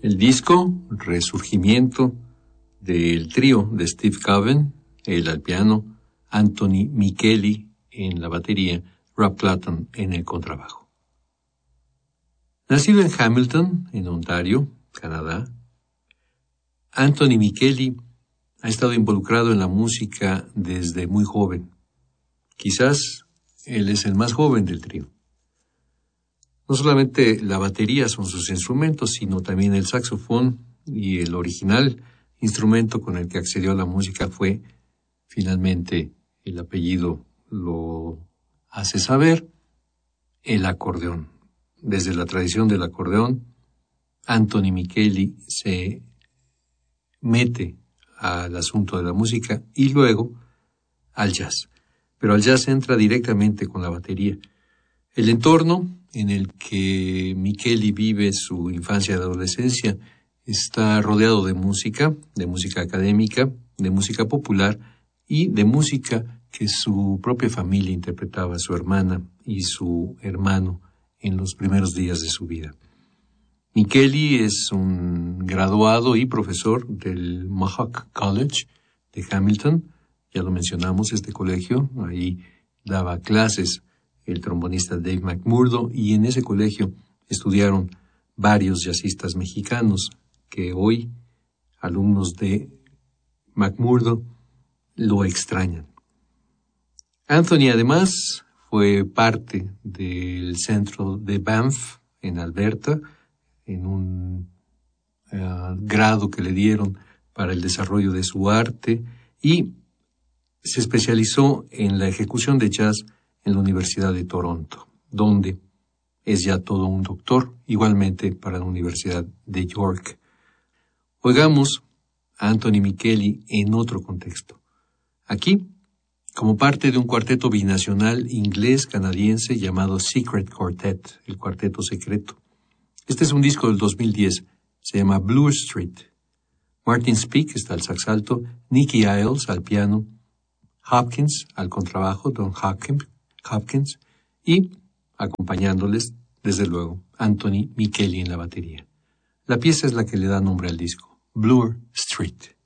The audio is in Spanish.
El disco Resurgimiento del trío de Steve Coven, él al piano, Anthony Micheli en la batería, Rob Clapton en el contrabajo. Nacido en Hamilton, en Ontario, Canadá, Anthony Micheli ha estado involucrado en la música desde muy joven. Quizás él es el más joven del trío. No solamente la batería son sus instrumentos, sino también el saxofón, y el original instrumento con el que accedió a la música fue, finalmente, el apellido lo hace saber, el acordeón. Desde la tradición del acordeón, Anthony Micheli se mete al asunto de la música y luego al jazz. Pero al jazz entra directamente con la batería. El entorno en el que Micheli vive su infancia y adolescencia está rodeado de música académica, de música popular y de música que su propia familia interpretaba, su hermana y su hermano en los primeros días de su vida. Micheli es un graduado y profesor del Mohawk College de Hamilton. Ya lo mencionamos, este colegio. Ahí daba clases el trombonista Dave McMurdo, y en ese colegio estudiaron varios jazzistas mexicanos que hoy, alumnos de McMurdo, lo extrañan. Anthony, además, fue parte del centro de Banff, en Alberta, en un grado que le dieron para el desarrollo de su arte, y se especializó en la ejecución de jazz en la Universidad de Toronto, donde es ya todo un doctor, igualmente para la Universidad de York. Oigamos a Anthony Micheli en otro contexto. Aquí, como parte de un cuarteto binacional inglés-canadiense llamado Secret Quartet, el cuarteto secreto. Este es un disco del 2010, se llama Bloor Street. Martin Speake está al sax alto, Nicky Iles al piano, Hopkins al contrabajo, Don Hopkins, y acompañándoles, desde luego, Anthony Micheli en la batería. La pieza es la que le da nombre al disco, Bloor Street.